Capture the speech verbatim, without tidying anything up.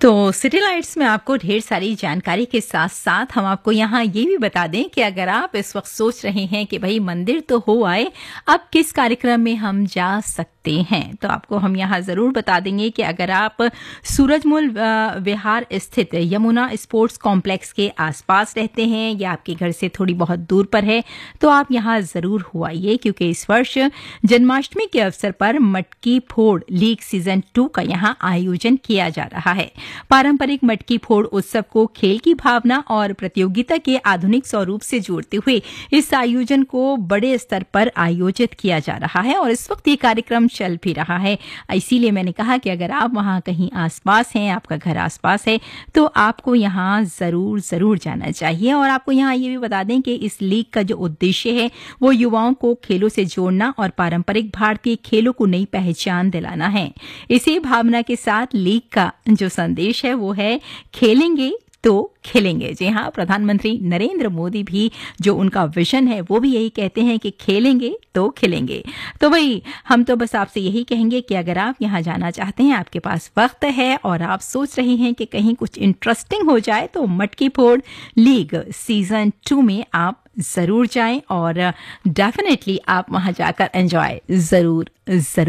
तो city lights में आपको ढेर सारी जानकारी के साथ साथ हम आपको यहाँ ये भी बता दें कि अगर आप इस वक्त सोच रहे हैं कि भाई मंदिर तो हो आए, अब किस कार्यक्रम में हम जा सकते हैं, तो आपको हम यहाँ ज़रूर बता देंगे कि अगर आप सूरजमल विहार स्थित यमुना स्पोर्ट्स कॉम्प्लेक्स के आसपास रहते हैं या आपके घर से थोड़ी बहुत दूर पर है, तो आप यहाँ ज़रूर हो आइए, क्योंकि इस वर्ष जन्माष्टमी के अवसर पर मटकी फोड़ लीग सीजन टू का यहाँ आयोजन किया जा रहा है। पारंपरिक मटकी फोड़ उत्सव को खेल की भावना और प्रतियोगिता के आधुनिक स्वरूप से जोड़ते हुए इस आयोजन को बड़े स्तर पर आयोजित किया जा रहा है और इस वक्त ये कार्यक्रम चल भी रहा है। इसीलिए मैंने कहा कि अगर आप वहां कहीं आसपास हैं, आपका घर आसपास है, तो आपको यहाँ जरूर जरूर जाना चाहिए। और आपको यहाँ ये भी बता दें कि इस लीग का जो उद्देश्य है वो युवाओं को खेलों से जोड़ना और पारंपरिक भारतीय खेलों को नई पहचान दिलाना है। इसी भावना के साथ लीग का जो संदेश है वो है, खेलेंगे तो खेलेंगे। जी हाँ, प्रधानमंत्री नरेंद्र मोदी भी जो उनका विजन है वो भी यही कहते हैं कि खेलेंगे तो खिलेंगे। तो वही हम तो बस आपसे यही कहेंगे कि अगर आप यहाँ जाना चाहते हैं, आपके पास वक्त है और आप सोच रहे हैं कि कहीं कुछ इंटरेस्टिंग हो जाए, तो मटकी फोड़ लीग सीजन टू में आप जरूर जाएं और डेफिनेटली आप वहां जाकर एंजॉय जरूर जरूर